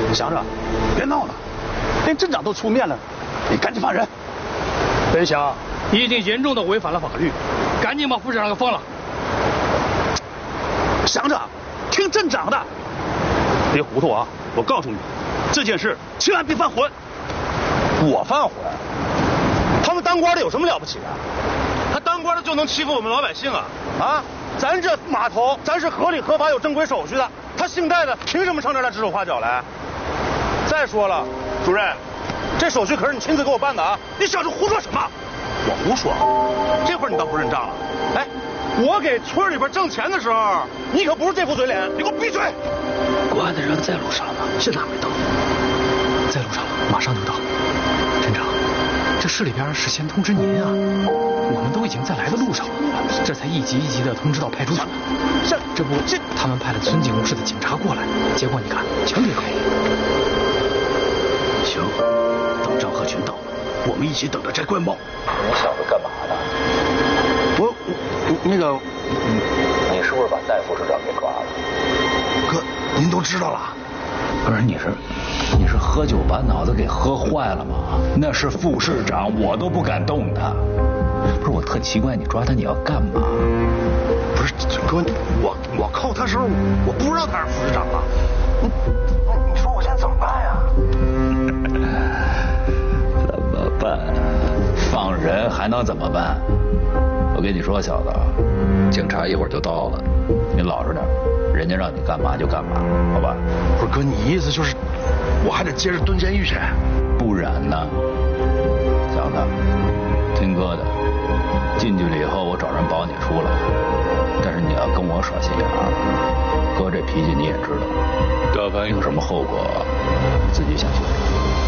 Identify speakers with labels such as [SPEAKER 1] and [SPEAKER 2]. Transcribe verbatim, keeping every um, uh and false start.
[SPEAKER 1] 祥子，别闹了，连镇长都出面了，你赶紧放人。
[SPEAKER 2] 本祥，你已经严重的违反了法律，赶紧把副市长给放了。
[SPEAKER 1] 祥子，听镇长的，别糊涂啊！我告诉你，这件事千万别犯浑。
[SPEAKER 3] 我犯浑？他们当官的有什么了不起的？他当官的就能欺负我们老百姓啊？啊！咱这码头，咱是合理合法有正规手续的，他姓戴的凭什么上这儿来指手画脚来？再说了，主任，这手续可是你亲自给我办的啊！你小子胡说什么？我胡说？这会儿你倒不认账了？哎，我给村里边挣钱的时候，你可不是这副嘴脸！你给我闭嘴！
[SPEAKER 4] 国安的人在路上呢，现在还没到。在路上了，马上就到。镇长，这市里边是先通知您啊，我们都已经在来的路上了，这才一级一级的通知到派出所。
[SPEAKER 3] 这
[SPEAKER 4] 这不，这他们派了村警务室的警察过来，结果你看，全给扣了。
[SPEAKER 1] 行，等张鹤群到，我们一起等着摘官帽。
[SPEAKER 5] 你想着干嘛呢？
[SPEAKER 1] 我那个，
[SPEAKER 5] 你是不是把戴副市长给抓了？
[SPEAKER 1] 哥，您都知道了？
[SPEAKER 5] 不是，你是你是喝酒把脑子给喝坏了吗？那是副市长，我都不敢动他。不是，我特奇怪，你抓他你要干嘛？
[SPEAKER 1] 不是哥，我我扣他时候我不知道他是副市长啊。
[SPEAKER 5] 你你说我现在怎么办呀？怎么办？放人还能怎么办？我跟你说，小子，警察一会儿就到了，你老实点，人家让你干嘛就干嘛，好吧？
[SPEAKER 1] 不是哥，你意思就是我还得接着蹲监狱去？
[SPEAKER 5] 不然呢？小子，听哥的，进去了以后我找人保你出来，但是你要跟我耍心眼儿，哥这脾气你也知道，要不然有什么后果自己想